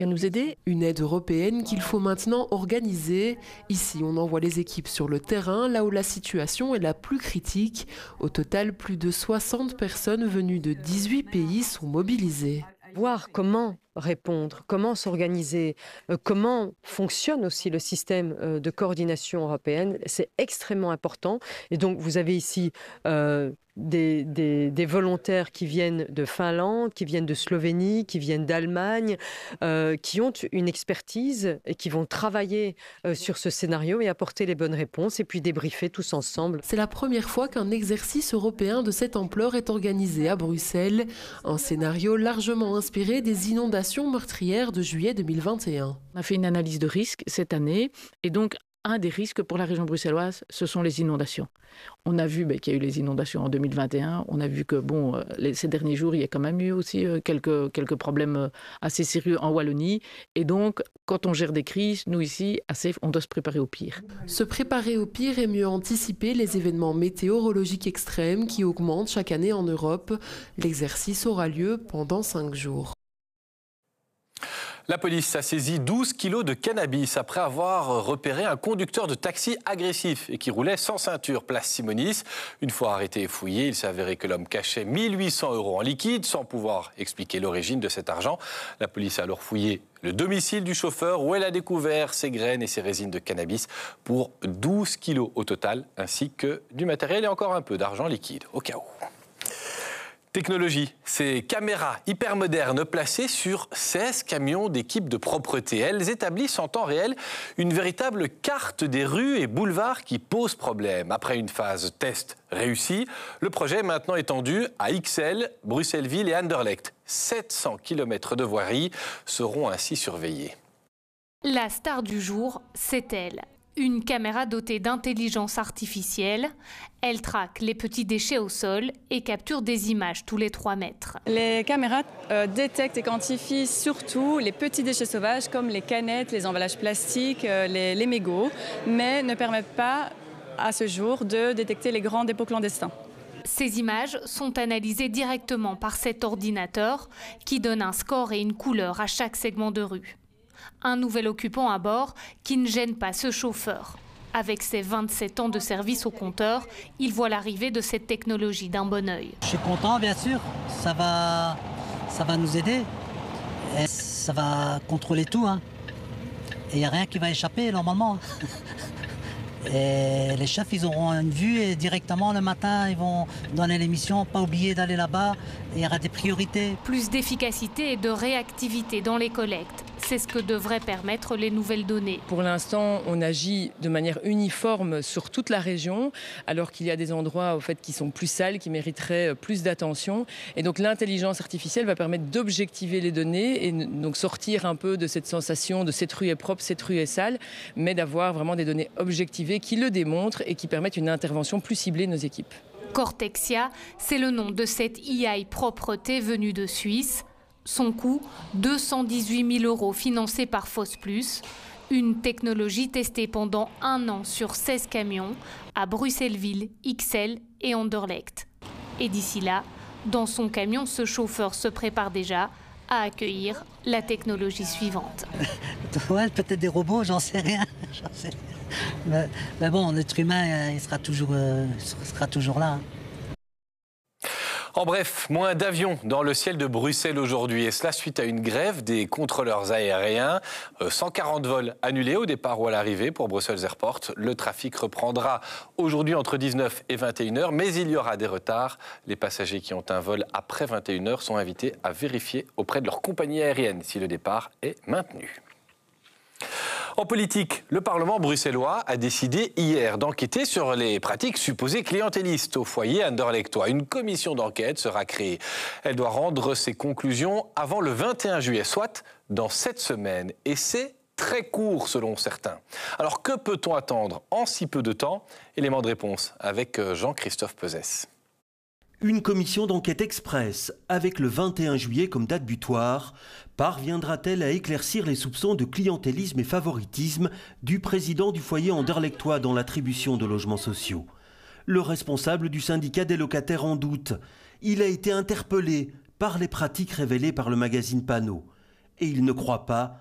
nous aider. Une aide européenne qu'il faut maintenant organiser. Ici, on envoie les équipes sur le terrain, là où la situation est la plus critique. Au total, plus de 60 personnes venues de 18 pays sont mobilisées. Voir comment répondre, comment s'organiser, comment fonctionne aussi le système de coordination européenne, c'est extrêmement important. Et donc, vous avez ici des volontaires qui viennent de Finlande, qui viennent de Slovénie, qui viennent d'Allemagne, qui ont une expertise et qui vont travailler sur ce scénario et apporter les bonnes réponses et puis débriefer tous ensemble. C'est la première fois qu'un exercice européen de cette ampleur est organisé à Bruxelles. Un scénario largement inspiré des inondations meurtrières de juillet 2021. On a fait une analyse de risque cette année et donc un des risques pour la région bruxelloise, ce sont les inondations. On a vu qu'il y a eu les inondations en 2021. On a vu que ces derniers jours, il y a quand même eu aussi quelques problèmes assez sérieux en Wallonie. Et donc, quand on gère des crises, nous ici, à SAFE, on doit se préparer au pire. Se préparer au pire et mieux anticiper les événements météorologiques extrêmes qui augmentent chaque année en Europe. L'exercice aura lieu pendant 5 jours. La police a saisi 12 kilos de cannabis après avoir repéré un conducteur de taxi agressif et qui roulait sans ceinture, place Simonis. Une fois arrêté et fouillé, il s'est avéré que l'homme cachait 1 800 € en liquide sans pouvoir expliquer l'origine de cet argent. La police a alors fouillé le domicile du chauffeur où elle a découvert ses graines et ses résines de cannabis pour 12 kilos au total, ainsi que du matériel et encore un peu d'argent liquide, au cas où. Technologie, ces caméras hyper modernes placées sur 16 camions d'équipe de propreté. Elles établissent en temps réel une véritable carte des rues et boulevards qui posent problème. Après une phase test réussie, le projet est maintenant étendu à Ixelles, Bruxelles-Ville et Anderlecht. 700 km de voirie seront ainsi surveillés. La star du jour, c'est elle. Une caméra dotée d'intelligence artificielle. Elle traque les petits déchets au sol et capture des images tous les 3 mètres. Les caméras détectent et quantifient surtout les petits déchets sauvages comme les canettes, les emballages plastiques, les mégots, mais ne permettent pas à ce jour de détecter les grands dépôts clandestins. Ces images sont analysées directement par cet ordinateur qui donne un score et une couleur à chaque segment de rue. Un nouvel occupant à bord qui ne gêne pas ce chauffeur. Avec ses 27 ans de service au compteur, il voit l'arrivée de cette technologie d'un bon œil. Je suis content, bien sûr. Ça va nous aider. Et ça va contrôler tout. Et il n'y a rien qui va échapper, normalement. Et les chefs, ils auront une vue et directement le matin, ils vont donner l'émission. Pas oublier d'aller là-bas. Il y aura des priorités. Plus d'efficacité et de réactivité dans les collectes. C'est ce que devraient permettre les nouvelles données. Pour l'instant, on agit de manière uniforme sur toute la région, alors qu'il y a des endroits qui sont plus sales, qui mériteraient plus d'attention. Et donc l'intelligence artificielle va permettre d'objectiver les données et donc sortir un peu de cette sensation de cette rue est propre, cette rue est sale, mais d'avoir vraiment des données objectivées qui le démontrent et qui permettent une intervention plus ciblée de nos équipes. Cortexia, c'est le nom de cette AI propreté venue de Suisse. Son coût, 218 000 € financé par FOSPlus. Une technologie testée pendant 1 an sur 16 camions à Bruxelles-Ville, Ixelles et Anderlecht. Et d'ici là, dans son camion, ce chauffeur se prépare déjà à accueillir la technologie suivante. Ouais, peut-être des robots, j'en sais rien. Mais bon, l'être humain, il sera toujours là. En bref, moins d'avions dans le ciel de Bruxelles aujourd'hui, et cela suite à une grève des contrôleurs aériens. 140 vols annulés au départ ou à l'arrivée pour Brussels Airport. Le trafic reprendra aujourd'hui entre 19 et 21h, mais il y aura des retards. Les passagers qui ont un vol après 21h sont invités à vérifier auprès de leur compagnie aérienne si le départ est maintenu. En politique, le Parlement bruxellois a décidé hier d'enquêter sur les pratiques supposées clientélistes au foyer anderlechtois. Une commission d'enquête sera créée. Elle doit rendre ses conclusions avant le 21 juillet, soit dans 7 semaines. Et c'est très court selon certains. Alors que peut-on attendre en si peu de temps? Élément de réponse avec Jean-Christophe Peuzès. Une commission d'enquête express, avec le 21 juillet comme date butoir, parviendra-t-elle à éclaircir les soupçons de clientélisme et favoritisme du président du foyer anderlechtois dans l'attribution de logements sociaux? Le responsable du syndicat des locataires en doute. Il a été interpellé par les pratiques révélées par le magazine Panneau. et il ne croit pas